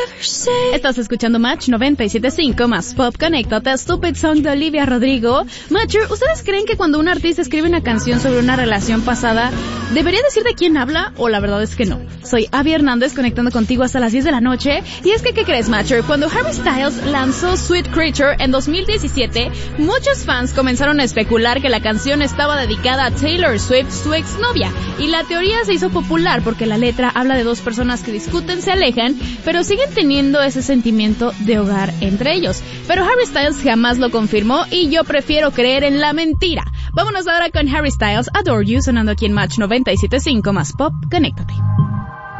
Estás escuchando Match 97.5 más Pop. Conéctate, Stupid Song de Olivia Rodrigo. Matcher, ¿ustedes creen que cuando un artista escribe una canción sobre una relación pasada, debería decir de quién habla? O la verdad es que no. Soy Abby Hernández, conectando contigo hasta las 10 de la noche. Y es que, ¿qué crees, Matcher? Cuando Harry Styles lanzó Sweet Creature en 2017, muchos fans comenzaron a especular que la canción estaba dedicada a Taylor Swift, su exnovia. Y la teoría se hizo popular porque la letra habla de dos personas que discuten, se alejan, pero siguen teniendo ese sentimiento de hogar entre ellos. Pero Harry Styles jamás lo confirmó y yo prefiero creer en la mentira. Vámonos ahora con Harry Styles, Adore You, sonando aquí en Match 97.5 más Pop. Conéctate.